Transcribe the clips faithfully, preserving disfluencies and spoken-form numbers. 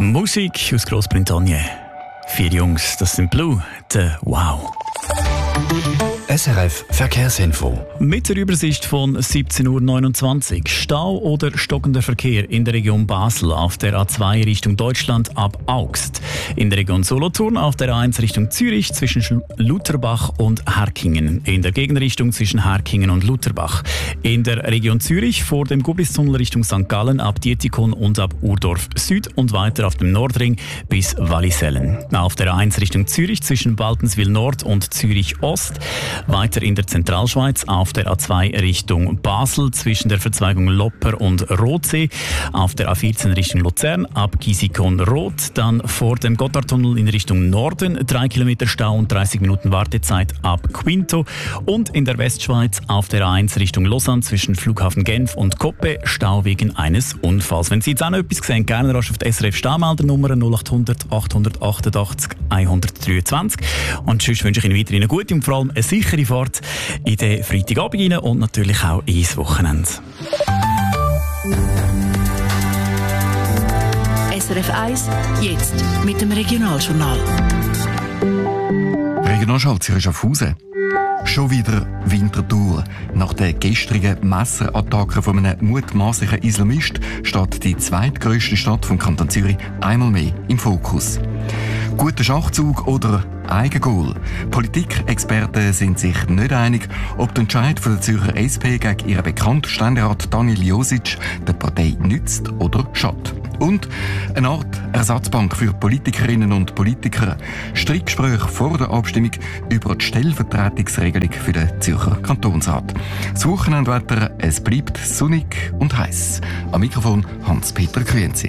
Musik aus Großbritannien. Vier Jungs, das sind Blue, der Wow. S R F Verkehrsinfo. Mit der Übersicht von siebzehn Uhr neunundzwanzig. Stau oder stockender Verkehr in der Region Basel auf der A zwei Richtung Deutschland ab Augst. In der Region Solothurn auf der A eins Richtung Zürich zwischen Lutherbach und Herkingen. In der Gegenrichtung zwischen Herkingen und Lutherbach. In der Region Zürich vor dem Gublistunnel Richtung Sankt Gallen ab Dietikon und ab Urdorf Süd und weiter auf dem Nordring bis Wallisellen. Auf der A eins Richtung Zürich zwischen Baltenswil Nord und Zürich Ost. Weiter in der Zentralschweiz auf der A zwei Richtung Basel zwischen der Verzweigung Lopper und Rotsee. Auf der A vierzehn Richtung Luzern ab Gisikon-Rot. Dann vor dem Gotthardtunnel in Richtung Norden drei Kilometer Stau und dreißig Minuten Wartezeit ab Quinto. Und in der Westschweiz auf der A eins Richtung Lausanne zwischen Flughafen Genf und Koppe Stau wegen eines Unfalls. Wenn Sie jetzt auch noch etwas sehen, gerne rasch auf die S R F Staumeldernummer null acht hundert achthundertachtundachtzig hundertdreiundzwanzig. Und sonst wünsche ich Ihnen weiterhin eine gute und vor allem eine sichere Fahrt in den Freitagabend rein und natürlich auch ins Wochenende. S R F eins, jetzt mit dem Regionaljournal. Regionalschalzer Schaffhausen. Schon wieder Winterthur. Nach der gestrigen Messerattacke von einem mutmaßlichen Islamist steht die zweitgrösste Stadt vom Kanton Zürich einmal mehr im Fokus. Guter Schachzug oder Eigengoal? Politikexperten sind sich nicht einig, ob der Entscheid von der Zürcher S P gegen ihren bekannten Ständerat Daniel Josic der Partei nützt oder schadet. Und eine Art Ersatzbank für Politikerinnen und Politiker. Streitgespräche vor der Abstimmung über die Stellvertretungsregelung für den Zürcher Kantonsrat. Das Wochenendwetter, es bleibt sonnig und heiß. Am Mikrofon Hans-Peter Grüenzi.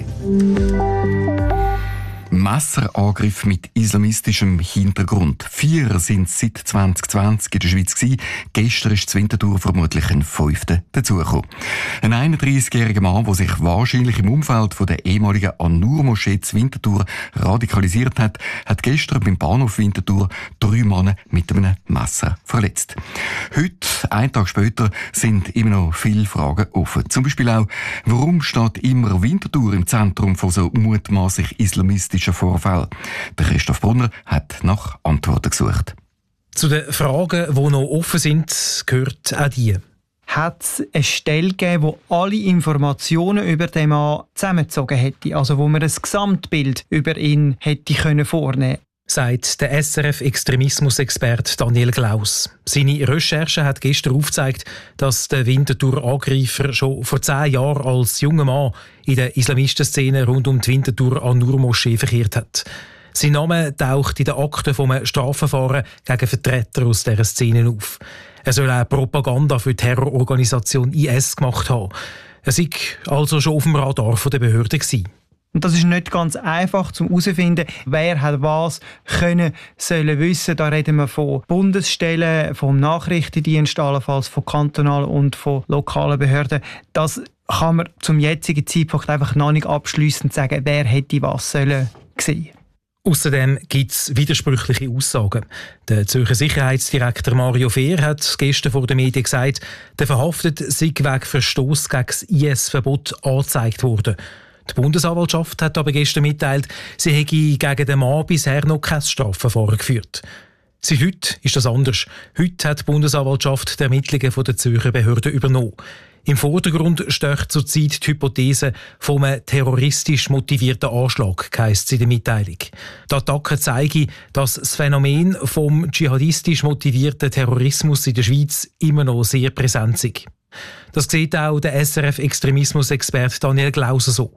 Messerangriff mit islamistischem Hintergrund. Vier sind es seit zwanzig zwanzig in der Schweiz gewesen. Gestern ist zur Winterthur vermutlich ein fünfter dazugekommen. Ein einunddreißigjähriger Mann, der sich wahrscheinlich im Umfeld von der ehemaligen An-Nur-Moschee zur Winterthur radikalisiert hat, hat gestern beim Bahnhof Winterthur drei Männer mit einem Messer verletzt. Heute, einen Tag später, sind immer noch viele Fragen offen. Zum Beispiel auch, warum steht immer Winterthur im Zentrum von so mutmaßlich islamistischen Vorfall. Der Christoph Brunner hat nach Antworten gesucht. Zu den Fragen, die noch offen sind, gehört auch die. Hat es eine Stelle gegeben, wo alle Informationen über den Mann zusammengezogen hätte? Also wo man ein Gesamtbild über ihn hätte können vornehmen, sagt der S R F-Extremismus-Experte Daniel Glaus. Seine Recherche hat gestern aufgezeigt, dass der Winterthur-Angreifer schon vor zehn Jahren als junger Mann in der Islamistenszene rund um die Winterthur An-Nur-Moschee verkehrt hat. Sein Name taucht in den Akten von einem Strafverfahren gegen Vertreter aus dieser Szene auf. Er soll auch Propaganda für die Terrororganisation I S gemacht haben. Er sei also schon auf dem Radar der Behörden gewesen. Und das ist nicht ganz einfach zum herauszufinden, wer hat was können, sollen wissen. Da reden wir von Bundesstellen, vom Nachrichtendienst, allenfalls von kantonalen und von lokalen Behörden. Das kann man zum jetzigen Zeitpunkt einfach noch nicht abschliessend sagen, wer hätte was sollen sehen. Außerdem gibt es widersprüchliche Aussagen. Der Zürcher Sicherheitsdirektor Mario Fehr hat gestern vor den Medien gesagt, der Verhaftete sei wegen Verstoß gegen das I S-Verbot angezeigt worden. Die Bundesanwaltschaft hat aber gestern mitteilt, sie hätte gegen den Mann bisher noch kein Strafverfahren geführt. Seit heute ist das anders. Heute hat die Bundesanwaltschaft die Ermittlungen von der Zürcher Behörden übernommen. Im Vordergrund steht zurzeit die Hypothese von einem terroristisch motivierten Anschlag, heisst es in der Mitteilung. Die Attacke zeige, dass das Phänomen vom dschihadistisch motivierten Terrorismus in der Schweiz immer noch sehr präsent ist. Das sieht auch der S R F-Extremismus-Experte Daniel Glauser so.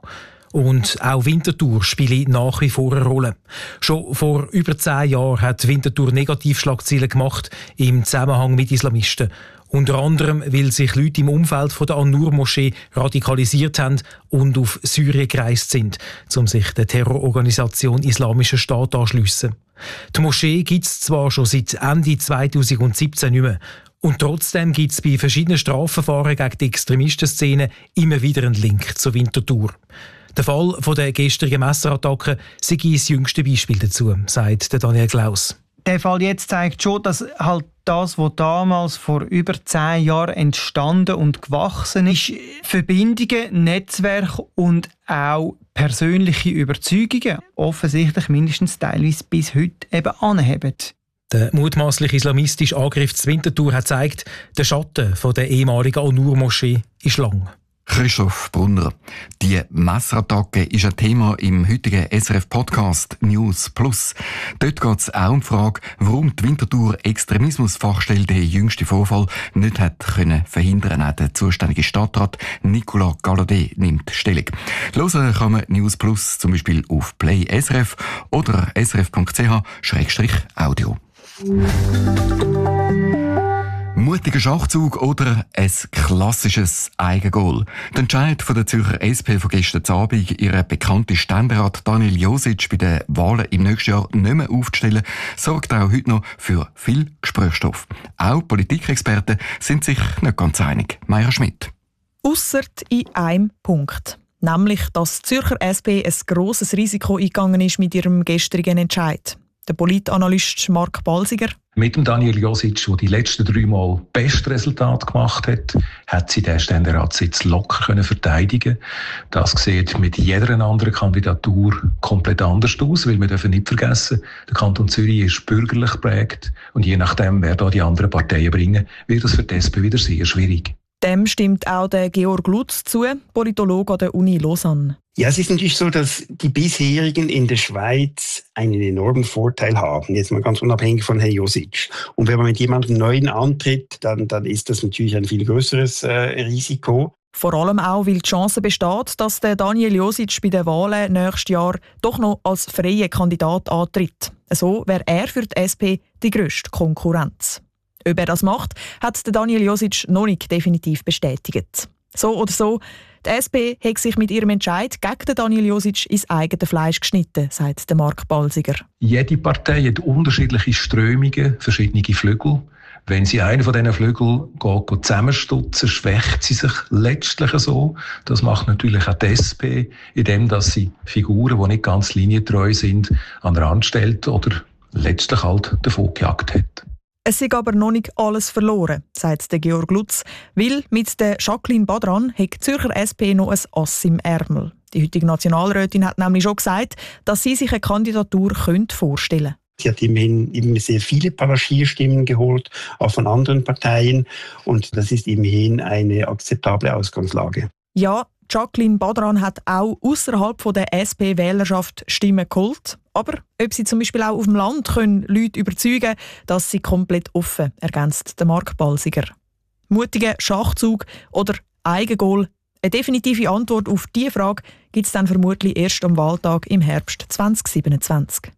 Und auch Winterthur spielt nach wie vor eine Rolle. Schon vor über zehn Jahren hat Winterthur Negativschlagzeilen gemacht im Zusammenhang mit Islamisten. Unter anderem, weil sich Leute im Umfeld von der An-Nur-Moschee radikalisiert haben und auf Syrien gereist sind, um sich der Terrororganisation Islamischer Staat anzuschliessen. Die Moschee gibt es zwar schon seit Ende zweitausendsiebzehn nicht mehr. Und trotzdem gibt es bei verschiedenen Strafverfahren gegen die Extremistenszene immer wieder einen Link zur Winterthur. Der Fall von der gestrigen Messerattacke sei das jüngste Beispiel dazu, sagt Daniel Glaus. Der Fall jetzt zeigt schon, dass halt das, was damals vor über zehn Jahren entstanden und gewachsen ist, Verbindungen, Netzwerke und auch persönliche Überzeugungen offensichtlich mindestens teilweise bis heute eben anheben. Der mutmaßliche islamistische Angriff zu Winterthur hat gezeigt, der Schatten von der ehemaligen Al-Nur-Moschee ist lang. Christoph Brunner. Die Messerattacke ist ein Thema im heutigen S R F-Podcast News Plus. Dort geht es auch um die Frage, warum die Winterthur Extremismusfachstelle den jüngsten Vorfall nicht hat können verhindern. Auch der zuständige Stadtrat Nicolas Galladay nimmt Stellung. Hören kann man News Plus zum Beispiel auf Play S R F oder s r f punkt c h slash audio. Mutiger Schachzug oder ein klassisches Eigengoal. Der Entscheid von der Zürcher S P von gestern Abend, ihren bekannten Ständerat Daniel Josic bei den Wahlen im nächsten Jahr nicht mehr aufzustellen, sorgt auch heute noch für viel Gesprächsstoff. Auch Politikexperten sind sich nicht ganz einig. Maya Schmidt. Ausser in einem Punkt. Nämlich, dass die Zürcher S P ein grosses Risiko eingegangen ist mit ihrem gestrigen Entscheid. Der Politanalyst Mark Balsiger. Mit dem Daniel Josic, der die letzten drei Mal beste Resultat gemacht hat, hat sie den Ständeratssitz locker können verteidigen. Das sieht mit jeder anderen Kandidatur komplett anders aus, weil wir dürfen nicht vergessen, der Kanton Zürich ist bürgerlich geprägt und je nachdem, wer da die anderen Parteien bringen, wird es für die S P wieder sehr schwierig. Dem stimmt auch der Georg Lutz zu, Politologe an der Uni Lausanne. Ja, es ist natürlich so, dass die bisherigen in der Schweiz einen enormen Vorteil haben, jetzt mal ganz unabhängig von Herrn Josic. Und wenn man mit jemandem Neuen antritt, dann, dann ist das natürlich ein viel größeres äh, Risiko. Vor allem auch, weil die Chance besteht, dass der Daniel Josic bei den Wahlen nächstes Jahr doch noch als freier Kandidat antritt. So wäre er für die S P die grösste Konkurrenz. Ob er das macht, hat Daniel Josic noch nicht definitiv bestätigt. So oder so, die S P hat sich mit ihrem Entscheid gegen Daniel Josic ins eigene Fleisch geschnitten, sagt Mark Balsiger. Jede Partei hat unterschiedliche Strömungen, verschiedene Flügel. Wenn sie einen von diesen Flügeln geht, zusammenstutzen, schwächt sie sich letztlich so. Das macht natürlich auch die S P, indem dass sie Figuren, die nicht ganz linientreu sind, an den Rand stellt oder letztlich halt davon gejagt hat. Es ist aber noch nicht alles verloren, sagt der Georg Lutz, weil mit der Jacqueline Badran hat die Zürcher S P noch ein Ass im Ärmel. Die heutige Nationalrätin hat nämlich schon gesagt, dass sie sich eine Kandidatur vorstellen könnte. Sie hat immerhin immer sehr viele Panachierstimmen geholt, auch von anderen Parteien. Und das ist immerhin eine akzeptable Ausgangslage. Ja, Jacqueline Badran hat auch außerhalb der S P-Wählerschaft Stimmen geholt. Aber ob sie zum Beispiel auch auf dem Land können Leute überzeugen können, dass sie komplett offen, ergänzt der Mark Balsiger. Mutiger Schachzug oder Eigengoal? Eine definitive Antwort auf diese Frage gibt es dann vermutlich erst am Wahltag im Herbst zwanzig siebenundzwanzig.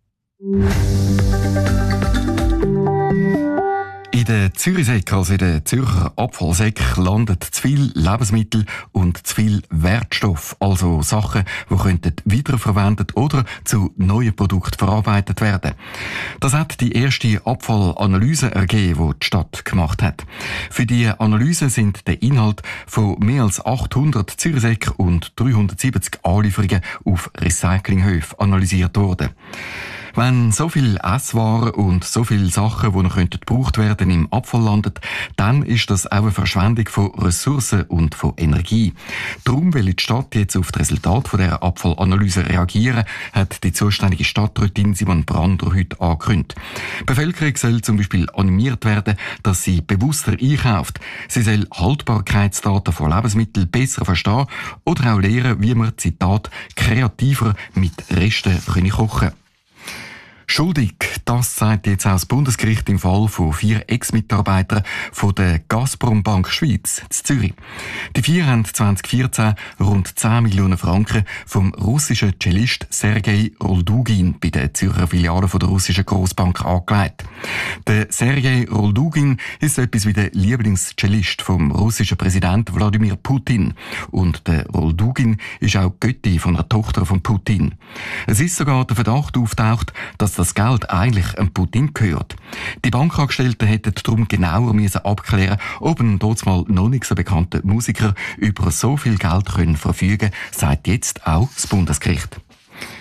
In den Zürichsäcken, also in den Zürcher Abfallsäcken, landet zu viel Lebensmittel und zu viel Wertstoff, also Sachen, die könnten wiederverwendet oder zu neuen Produkten verarbeitet werden. Das hat die erste Abfallanalyse ergeben, die die Stadt gemacht hat. Für die Analyse sind der Inhalt von mehr als achthundert Zürichsäcken und dreihundertsiebzig Anlieferungen auf Recyclinghöfen analysiert worden. Wenn so viel Esswaren und so viele Sachen, die noch gebraucht werden, im Abfall landet, dann ist das auch eine Verschwendung von Ressourcen und von Energie. Darum will die Stadt jetzt auf das Resultat von dieser Abfallanalyse reagieren, hat die zuständige Stadträtin Simon Brander heute angekündigt. Die Bevölkerung soll zum Beispiel animiert werden, dass sie bewusster einkauft. Sie soll Haltbarkeitsdaten von Lebensmitteln besser verstehen oder auch lernen, wie man, Zitat, kreativer mit Resten kochen kann. Schuldig, das sagt jetzt auch das Bundesgericht im Fall von vier Ex-Mitarbeitern von der Gazprom Bank Schweiz in Zürich. Die vier haben zwanzig vierzehn rund zehn Millionen Franken vom russischen Cellist Sergei Roldugin bei der Zürcher Filiale von der russischen Grossbank angelegt. Der Sergei Roldugin ist so etwas wie der Lieblingscellist vom russischen Präsidenten Wladimir Putin. Und der Roldugin ist auch Götti von einer Tochter von Putin. Es ist sogar der Verdacht auftaucht, dass das Geld eigentlich an Putin gehört. Die Bankangestellten hätten darum genauer müssen abklären, ob ein dortmal noch nicht so bekannter Musiker über so viel Geld können verfügen, sagt jetzt auch das Bundesgericht.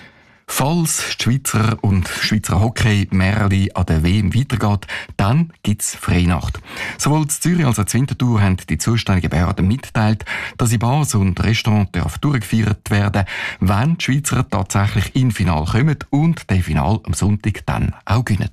Falls die Schweizer und Schweizer Hockey Märli an der W M weitergeht, dann gibt es Freinacht. Sowohl in Zürich als auch in Winterthur haben die zuständigen Behörden mitgeteilt, dass in Bars und Restaurants durchgefeiert werden, wenn die Schweizer tatsächlich in Final kommen und das Final am Sonntag dann auch gewinnen.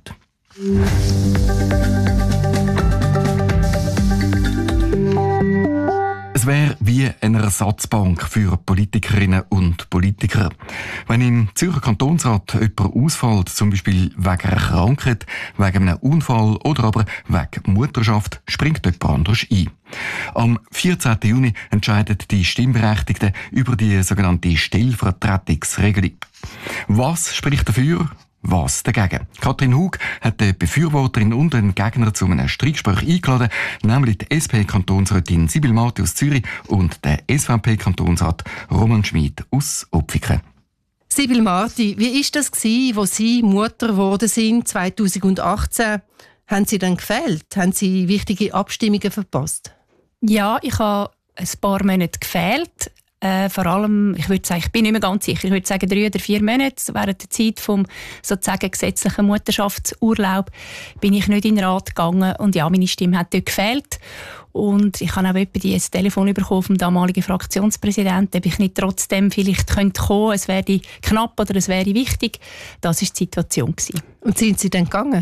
Es wäre wie eine Ersatzbank für Politikerinnen und Politiker. Wenn im Zürcher Kantonsrat jemand ausfällt, zum Beispiel wegen einer Krankheit, wegen einem Unfall oder aber wegen Mutterschaft, springt jemand anderes ein. Am vierzehnten Juni entscheiden die Stimmberechtigten über die sogenannte Stellvertretungsregelung. Was spricht dafür? Was dagegen? Katrin Hug hat die Befürworterin und den Gegner zu einem Streitgespräch eingeladen, nämlich die S P-Kantonsrätin Sibylle Marti aus Zürich und den S V P-Kantonsrat Roman Schmid aus Opfiken. Sibylle Marti, wie war das, als Sie Mutter geworden sind, zweitausendachtzehn? Haben Sie dann gefehlt? Haben Sie wichtige Abstimmungen verpasst? Ja, ich habe ein paar Monate gefehlt. Äh, vor allem, ich würde sagen, ich bin nicht mehr ganz sicher, ich würde sagen drei oder vier Monate während der Zeit vom sozusagen gesetzlichen Mutterschaftsurlaub bin ich nicht in den Rat gegangen und ja, meine Stimme hat dort gefehlt. Und ich habe auch etwa ein Telefon bekommen vom damaligen Fraktionspräsidenten, ob ich nicht trotzdem vielleicht könnte kommen, es wäre knapp oder es wäre wichtig. Das war die Situation gewesen. Und sind Sie dann gegangen?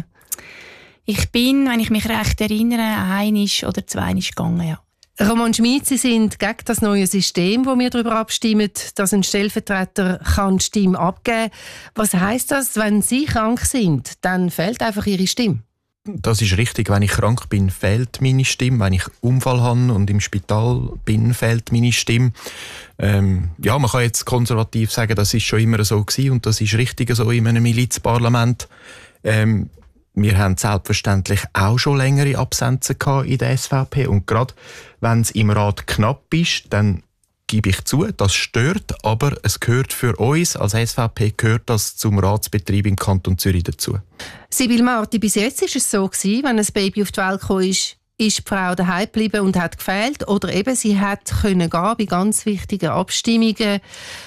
Ich bin, wenn ich mich recht erinnere, einisch oder zweimal gegangen, ja. Roman Schmid, Sie sind gegen das neue System, wo wir darüber abstimmen, dass ein Stellvertreter kann die Stimme abgeben kann. Was heisst das, wenn Sie krank sind? Dann fehlt einfach Ihre Stimme. Das ist richtig. Wenn ich krank bin, fehlt meine Stimme. Wenn ich Unfall habe und im Spital bin, fehlt meine Stimme. Ähm, ja, man kann jetzt konservativ sagen, das ist schon immer so gewesen und das ist richtig so in einem Milizparlament. Ähm, Wir haben selbstverständlich auch schon längere Absenzen in der S V P. Und gerade wenn es im Rat knapp ist, dann gebe ich zu, das stört, aber es gehört für uns als S V P gehört das zum Ratsbetrieb im Kanton Zürich dazu. Sibylle Marti, bis jetzt war es so gewesen, wenn ein Baby auf die Welt kam, ist, ist die Frau daheim geblieben und hat gefehlt. Oder eben, sie hat können gehen bei ganz wichtigen Abstimmungen.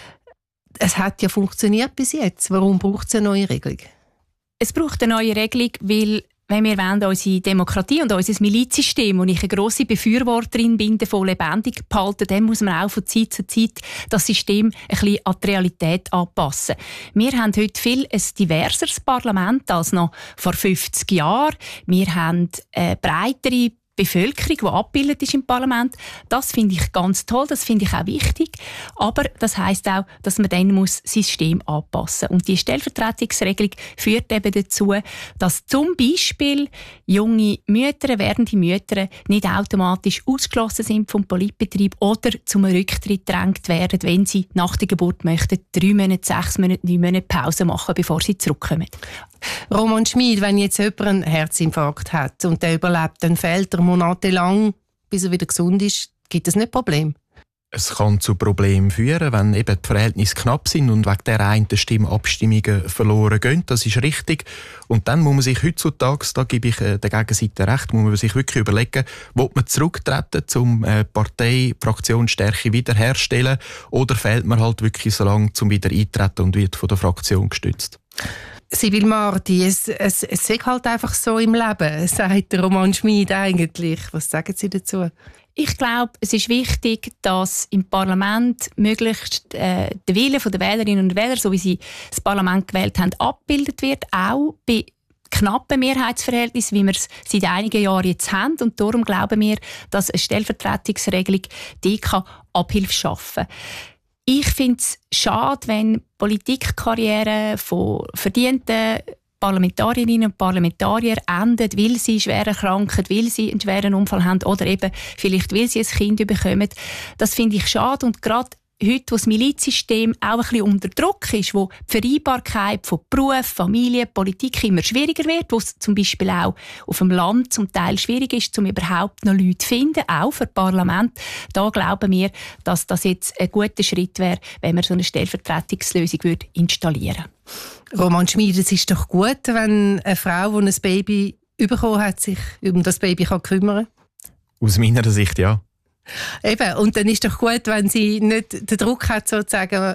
Es hat ja funktioniert bis jetzt. Warum braucht es eine neue Regelung? Es braucht eine neue Regelung, weil wenn wir wollen, unsere Demokratie und unser Milizsystem, wo ich eine grosse Befürworterin bin, davon lebendig behalten, dann muss man auch von Zeit zu Zeit das System ein bisschen an die Realität anpassen. Wir haben heute viel ein diverseres Parlament als noch vor fünfzig Jahren. Wir haben eine breitere Bevölkerung, die abgebildet ist im Parlament. Das finde ich ganz toll, das finde ich auch wichtig. Aber das heisst auch, dass man dann muss das System anpassen muss. Und die Stellvertretungsregelung führt eben dazu, dass zum Beispiel junge Mütter, werdende Mütter nicht automatisch ausgeschlossen sind vom Politbetrieb oder zum Rücktritt gedrängt werden, wenn sie nach der Geburt möchten, drei Monate, sechs Monate, neun Monate Pause machen, bevor sie zurückkommen. Roman Schmid, wenn jetzt jemand einen Herzinfarkt hat und der überlebt, dann fehlt er monatelang, bis er wieder gesund ist. Gibt es nicht Probleme? Es kann zu Problemen führen, wenn eben die Verhältnisse knapp sind und wegen der einen Stimme Abstimmungen verloren gehen. Das ist richtig. Und dann muss man sich heutzutage, da gebe ich der Gegenseite recht, muss man sich wirklich überlegen, will man zurücktreten, um äh, Partei, Fraktionsstärke wiederherstellen, oder fehlt man halt wirklich so lange zum wieder eintreten und wird von der Fraktion gestützt? Sibylle Marti, es, es, es ist halt einfach so im Leben, sagt der Roman Schmid eigentlich. Was sagen Sie dazu? Ich glaube, es ist wichtig, dass im Parlament möglichst äh, der Wille der Wählerinnen und Wähler, so wie sie das Parlament gewählt haben, abgebildet wird, auch bei knappen Mehrheitsverhältnissen, wie wir es seit einigen Jahren jetzt haben. Und darum glauben wir, dass eine Stellvertretungsregelung die Abhilfe schaffen kann. Ich finde es schade, wenn Politikkarrieren von verdienten Parlamentarierinnen und Parlamentariern endet, weil sie schwer erkranken, weil sie einen schweren Unfall haben oder eben vielleicht, weil sie ein Kind bekommen. Das finde ich schade. Und gerade heute, wo das Milizsystem auch ein bisschen unter Druck ist, wo die Vereinbarkeit von Beruf, Familie, Politik immer schwieriger wird, wo es zum Beispiel auch auf dem Land zum Teil schwierig ist, um überhaupt noch Leute zu finden, auch für das Parlament. Da glauben wir, dass das jetzt ein guter Schritt wäre, wenn man so eine Stellvertretungslösung würde installieren würde. Roman Schmid, es ist doch gut, wenn eine Frau, die ein Baby bekommen hat, sich um das Baby kümmern kann? Aus meiner Sicht ja. Eben, und dann ist doch gut, wenn sie nicht den Druck hat, sozusagen,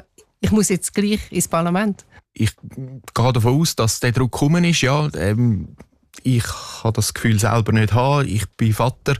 ich muss jetzt gleich ins Parlament? Ich gehe davon aus, dass der Druck gekommen ist, ja. Ähm, ich habe das Gefühl selber nicht haben. Ich bin Vater.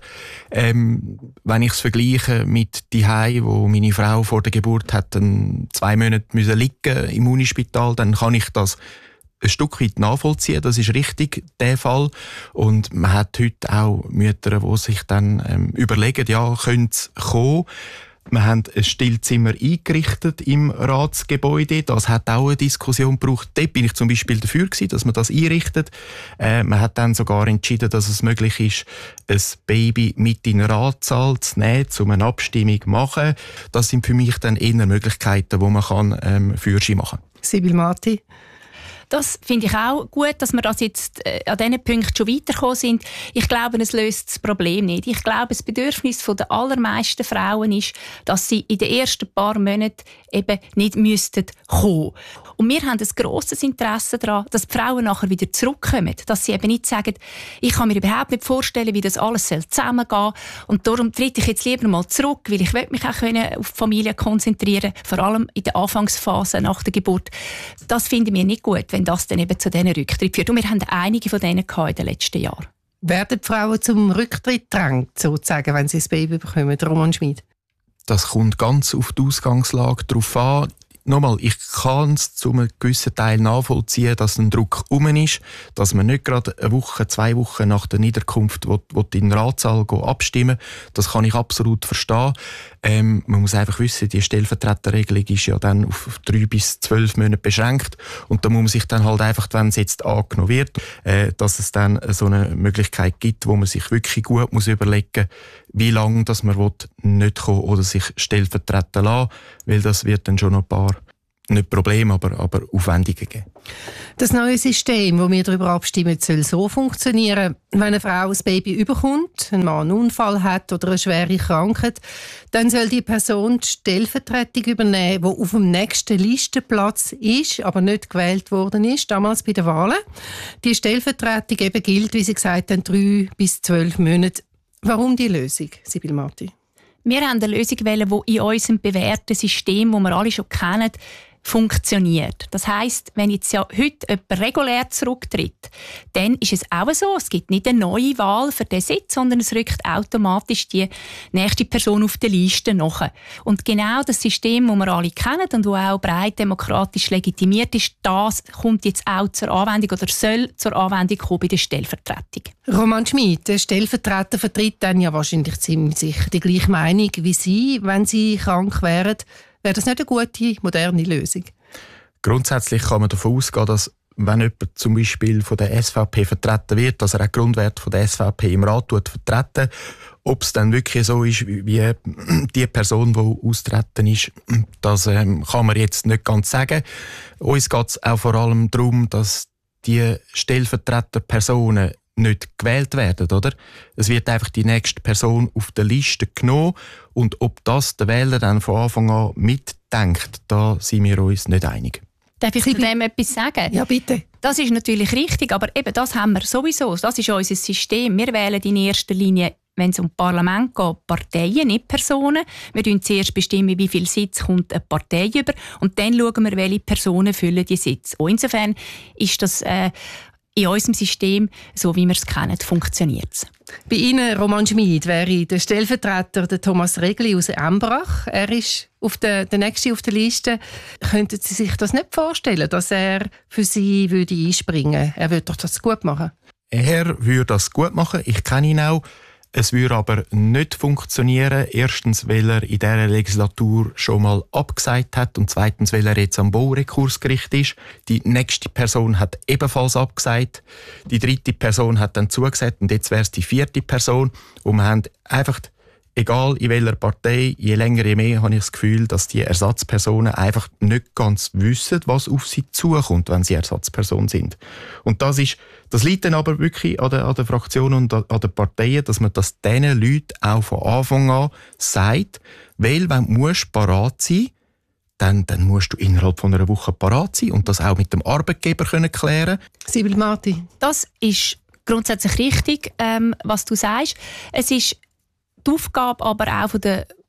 Ähm, wenn ich es vergleiche mit Zuhause, wo meine Frau vor der Geburt hat dann zwei Monate müssen liegen im Unispital, dann kann ich das ein Stück weit nachvollziehen. Das ist richtig, der Fall. Und man hat heute auch Mütter, die sich dann ähm, überlegen, ja, könnte es kommen. Wir haben ein Stillzimmer eingerichtet im Ratsgebäude. Das hat auch eine Diskussion gebraucht. Dort bin ich zum Beispiel dafür gewesen, dass man das einrichtet. Äh, man hat dann sogar entschieden, dass es möglich ist, ein Baby mit in den Ratssaal zu nehmen, um eine Abstimmung zu machen. Das sind für mich dann eher Möglichkeiten, wo man kann, ähm, Fürschi machen kann. Sibyl Marti. Das finde ich auch gut, dass wir das jetzt äh, an diesen Punkten schon weitergekommen sind. Ich glaube, es löst das Problem nicht. Ich glaube, das Bedürfnis der allermeisten Frauen ist, dass sie in den ersten paar Monaten eben nicht müssten kommen. Und wir haben ein grosses Interesse daran, dass die Frauen nachher wieder zurückkommen. Dass sie eben nicht sagen, ich kann mir überhaupt nicht vorstellen, wie das alles zusammengehen soll. Und darum trete ich jetzt lieber mal zurück, weil ich will mich auch können auf die Familie konzentrieren, vor allem in der Anfangsphase nach der Geburt. Das finden wir nicht gut, wenn das dann eben zu diesen Rücktritt führt. Und wir haben einige von denen in den letzten Jahren. Werden die Frauen zum Rücktritt drängt, sozusagen, wenn sie das Baby bekommen? Roman Schmid. Das kommt ganz auf die Ausgangslage drauf an. Nochmal, ich kann es zu einem gewissen Teil nachvollziehen, dass ein Druck um ist, dass man nicht gerade eine Woche, zwei Wochen nach der Niederkunft will, will in den Ratssaal abstimmen. Das kann ich absolut verstehen. Ähm, man muss einfach wissen, die Stellvertreterregelung ist ja dann auf drei bis zwölf Monate beschränkt. Und da muss man sich dann halt einfach, wenn es jetzt angenommen wird, äh, dass es dann so eine Möglichkeit gibt, wo man sich wirklich gut muss überlegen, wie lange dass man will, nicht kommen oder sich stellvertreten lassen, weil das wird dann schon noch ein paar, nicht Probleme, aber, aber Aufwendungen geben. Das neue System, das wir darüber abstimmen, soll so funktionieren, wenn eine Frau ein Baby überkommt, ein Mann einen Unfall hat oder eine schwere Krankheit, dann soll die Person die Stellvertretung übernehmen, die auf dem nächsten Listenplatz ist, aber nicht gewählt worden ist, damals bei den Wahlen. Die Stellvertretung eben gilt, wie Sie gesagt haben, drei bis zwölf Monate. Warum die Lösung, Sibyl Marti? Wir haben eine Lösung gewählt, die in unserem bewährten System, das wir alle schon kennen, funktioniert. Das heisst, wenn jetzt ja heute jemand regulär zurücktritt, dann ist es auch so, es gibt nicht eine neue Wahl für den Sitz, sondern es rückt automatisch die nächste Person auf die Liste nach. Und genau das System, das wir alle kennen und das auch breit demokratisch legitimiert ist, das kommt jetzt auch zur Anwendung oder soll zur Anwendung kommen bei der Stellvertretung. Roman Schmid, der Stellvertreter vertritt dann ja wahrscheinlich ziemlich sicher die gleiche Meinung wie Sie, wenn Sie krank wären. Wäre das nicht eine gute, moderne Lösung? Grundsätzlich kann man davon ausgehen, dass wenn jemand zum Beispiel von der S V P vertreten wird, dass er auch Grundwerte von der S V P im Rat vertreten. Ob es dann wirklich so ist, wie die Person, die austreten ist, das ähm, kann man jetzt nicht ganz sagen. Uns geht es auch vor allem darum, dass die Stellvertreterpersonen nicht gewählt werden, oder? Es wird einfach die nächste Person auf der Liste genommen und ob das der Wähler dann von Anfang an mitdenkt, da sind wir uns nicht einig. Darf ich zu dem etwas sagen? Ja, bitte. Das ist natürlich richtig, aber eben das haben wir sowieso. Das ist unser System. Wir wählen in erster Linie, wenn es um Parlament geht, Parteien, nicht Personen. Wir bestimmen zuerst, bestimmen, wie viel Sitz kommt eine Partei über und dann schauen wir, welche Personen füllen die Sitze. Und insofern ist das äh, in unserem System, so wie wir es kennen, funktioniert es. Bei Ihnen, Roman Schmid, wäre der Stellvertreter der Thomas Regli aus Embrach. Er ist auf der, der nächste auf der Liste. Könnten Sie sich das nicht vorstellen, dass er für Sie würde einspringen würde? Er würde doch das gut machen. Er würde das gut machen. Ich kenne ihn auch. Es würde aber nicht funktionieren. Erstens, weil er in dieser Legislatur schon mal abgesagt hat und zweitens, weil er jetzt am Baurekursgericht ist. Die nächste Person hat ebenfalls abgesagt. Die dritte Person hat dann zugesagt und jetzt wäre es die vierte Person. Und wir haben einfach, egal in welcher Partei, je länger, je mehr, habe ich das Gefühl, dass die Ersatzpersonen einfach nicht ganz wissen, was auf sie zukommt, wenn sie Ersatzperson sind. Und das ist, das liegt dann aber wirklich an der, an der Fraktion und an den Parteien, dass man das diesen Leuten auch von Anfang an sagt, weil wenn du musst parat sein, dann, dann musst du innerhalb von einer Woche parat sein und das auch mit dem Arbeitgeber können klären. Sibyl Marti. Das ist grundsätzlich richtig, ähm, was du sagst. Es ist die Aufgabe aber auch von der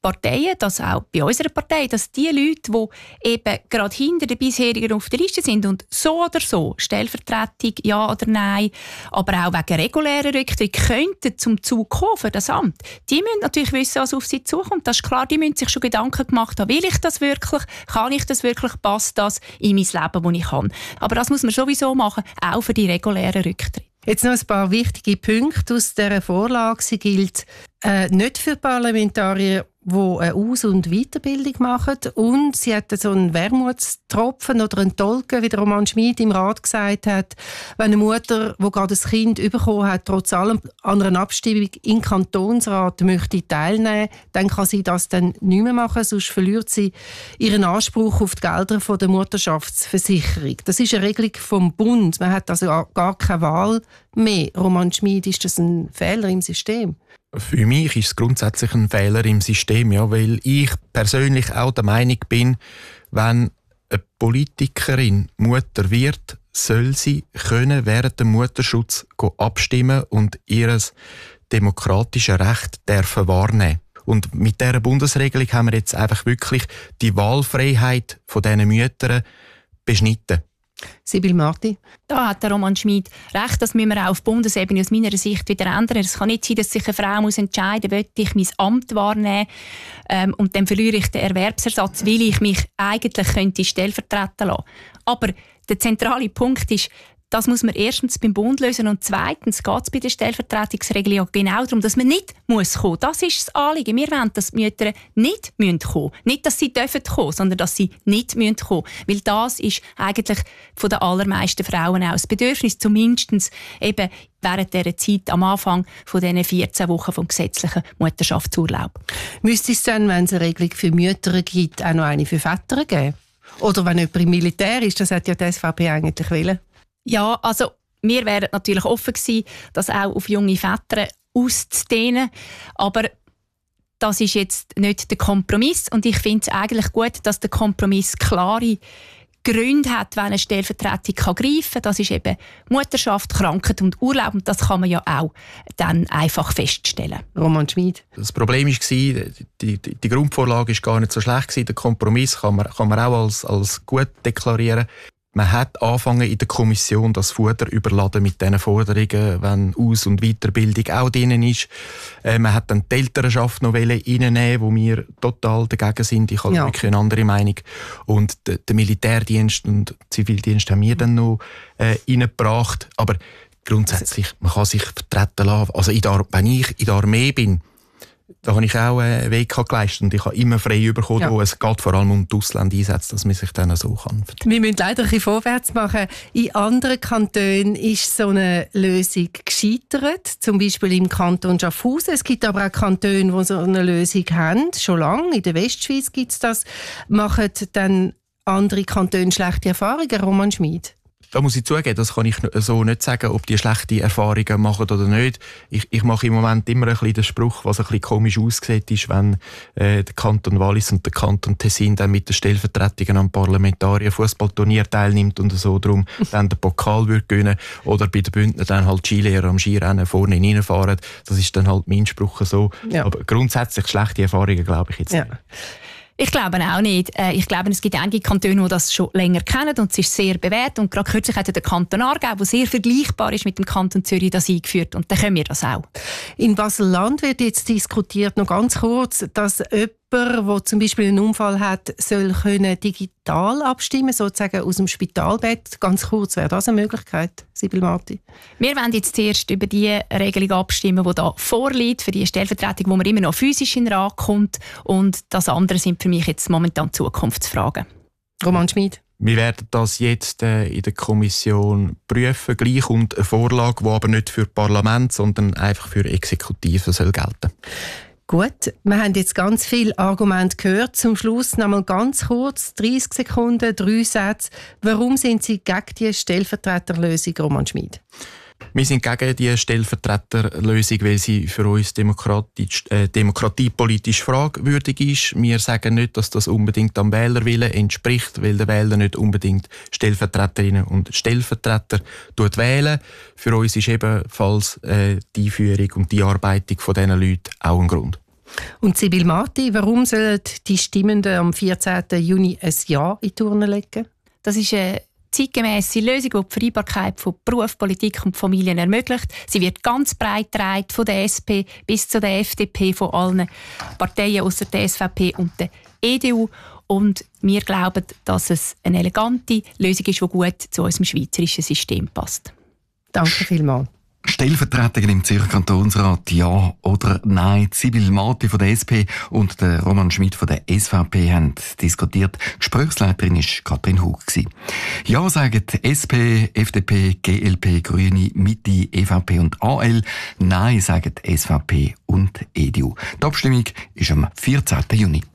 Parteien, dass auch bei unserer Partei, dass die Leute, die eben gerade hinter den bisherigen auf der Liste sind und so oder so, Stellvertretung, ja oder nein, aber auch wegen regulärer Rücktritt, könnten zum Zug kommen für das Amt, die müssen natürlich wissen, was auf sie zukommt. Das ist klar, die müssen sich schon Gedanken gemacht haben, will ich das wirklich, kann ich das wirklich, passt das in mein Leben, das ich kann. Aber das muss man sowieso machen, auch für die regulären Rücktritte. Jetzt noch ein paar wichtige Punkte aus dieser Vorlage. Sie gilt äh, nicht für Parlamentarier, die eine Aus- und Weiterbildung machen. Und sie hat so einen Wermutstropfen oder einen Tolken, wie der Roman Schmid im Rat gesagt hat. Wenn eine Mutter, die gerade ein Kind bekommen hat, trotz allem an einer Abstimmung im Kantonsrat möchte teilnehmen, dann kann sie das dann nicht mehr machen, sonst verliert sie ihren Anspruch auf die Gelder von der Mutterschaftsversicherung. Das ist eine Regelung vom Bund. Man hat also gar keine Wahl mehr. Roman Schmid, ist das ein Fehler im System? Für mich ist es grundsätzlich ein Fehler im System, ja, weil ich persönlich auch der Meinung bin, wenn eine Politikerin Mutter wird, soll sie können während dem Mutterschutz abstimmen und ihr demokratisches Recht dürfen wahrnehmen. Und mit dieser Bundesregelung haben wir jetzt einfach wirklich die Wahlfreiheit von diesen Müttern beschnitten. Sibyl Marti. Da hat der Roman Schmid recht, das müssen wir auch auf Bundesebene aus meiner Sicht wieder ändern. Es kann nicht sein, dass sich eine Frau muss entscheiden muss, will ich mein Amt wahrnehmen ähm, und dann verliere ich den Erwerbsersatz, weil ich mich eigentlich könnte stellvertreten lassen. Aber der zentrale Punkt ist, das muss man erstens beim Bund lösen und zweitens geht es bei der Stellvertretungsregelung ja genau darum, dass man nicht muss kommen. Das ist das Anliegen. Wir wollen, dass die Mütter nicht kommen müssen. Nicht, dass sie dürfen kommen, sondern dass sie nicht kommen müssen. Weil das ist eigentlich von den allermeisten Frauen auch das Bedürfnis, zumindest eben während dieser Zeit am Anfang von diesen vierzehn Wochen vom gesetzlichen Mutterschaftsurlaub. Müsste es dann, wenn es eine Regelung für Mütter gibt, auch noch eine für Väter geben? Oder wenn jemand im Militär ist, das hat ja die S V P eigentlich wollen. Ja, also wir wären natürlich offen gewesen, das auch auf junge Väter auszudehnen, aber das ist jetzt nicht der Kompromiss und ich finde es eigentlich gut, dass der Kompromiss klare Gründe hat, wenn eine Stellvertretung kann greifen kann. Das ist eben Mutterschaft, Krankheit und Urlaub und das kann man ja auch dann einfach feststellen. Roman Schmid. Das Problem war, die, die, die Grundvorlage war gar nicht so schlecht. Der Kompromiss kann man, kann man auch als, als gut deklarieren. Man hat angefangen in der Kommission das Futter überladen mit diesen Forderungen, wenn Aus- und Weiterbildung auch drin ist. Äh, man hat dann die Elternschaft noch reinnehmen, wo wir total dagegen sind. Ich habe ja. wirklich eine andere Meinung. Und der, der Militärdienst und der Zivildienst haben wir dann noch äh, reingebracht. Aber grundsätzlich, man kann sich vertreten lassen. Also in der, wenn ich in der Armee bin, da habe ich auch einen Weg geleistet und ich habe immer frei bekommen, ja. wo es geht vor allem um die Ausländer-Einsätze, dass man sich dann so kann. Wir müssen leider ein bisschen vorwärts machen. In anderen Kantonen ist so eine Lösung gescheitert, zum Beispiel im Kanton Schaffhausen. Es gibt aber auch Kantone, die so eine Lösung haben, schon lange. In der Westschweiz gibt es das. Machen dann andere Kantone schlechte Erfahrungen, Roman Schmid? Da muss ich zugeben, das kann ich so nicht sagen, ob die schlechte Erfahrungen machen oder nicht. Ich, ich mache im Moment immer ein bisschen den Spruch, was ein bisschen komisch aussieht, ist, wenn äh, der Kanton Wallis und der Kanton Tessin dann mit den Stellvertretungen am Parlamentarier-Fußballturnier teilnimmt und so darum dann den Pokal würde gewinnen oder bei den Bündner dann halt Skilehrer am Skirennen vorne reinfahren. Das ist dann halt mein Spruch so. Ja. Aber grundsätzlich schlechte Erfahrungen glaube ich jetzt ja. nicht. Ich glaube auch nicht. Ich glaube, es gibt einige Kantone, die das schon länger kennen und es ist sehr bewährt. Und gerade kürzlich hat der Kanton Aargau, der sehr vergleichbar ist mit dem Kanton Zürich, das eingeführt. Und dann können wir das auch. In Basel-Land wird jetzt diskutiert, noch ganz kurz, dass jemand, der zum Beispiel einen Unfall hat, soll können digital abstimmen, sozusagen aus dem Spitalbett. Ganz kurz, wäre das eine Möglichkeit, Sibyl Marti? Wir wollen jetzt zuerst über die Regelung abstimmen, die da vorliegt, für die Stellvertretung, wo man immer noch physisch in den Rat kommt. Und das andere sind für mich jetzt momentan Zukunftsfragen. Roman Schmid. Wir werden das jetzt äh, in der Kommission prüfen, gleich und eine Vorlage, die aber nicht für Parlament, sondern einfach für Exekutive soll gelten. Gut, wir haben jetzt ganz viele Argumente gehört. Zum Schluss noch mal ganz kurz, dreißig Sekunden, drei Sätze. Warum sind Sie gegen die Stellvertreterlösung, Roman Schmid? Wir sind gegen die Stellvertreterlösung, weil sie für uns demokratisch, äh, demokratiepolitisch fragwürdig ist. Wir sagen nicht, dass das unbedingt am Wählerwillen entspricht, weil der Wähler nicht unbedingt Stellvertreterinnen und Stellvertreter wählen. Für uns ist ebenfalls äh, die Einführung und die Einarbeitung von diesen Leuten auch ein Grund. Und Sibyl Marti, warum sollen die Stimmenden am vierzehnten Juni ein Ja in die Urne legen? Das ist eine zeitgemässe Lösung, die die Vereinbarkeit von Beruf, Politik und Familien ermöglicht. Sie wird ganz breit getragen, von der S P bis zu der F D P, von allen Parteien außer der S V P und der E D U. Und wir glauben, dass es eine elegante Lösung ist, die gut zu unserem schweizerischen System passt. Danke vielmals. Stellvertretungen im Zürcher Kantonsrat, ja oder nein? Sibyl Marti von der S P und der Roman Schmidt von der S V P haben diskutiert. Gesprächsleiterin war Katrin Hug. Ja sagen S P, F D P, G L P, Grüne, Mitte, E V P und A L. Nein sagen S V P und E D U. Die Abstimmung ist am vierzehnten Juni.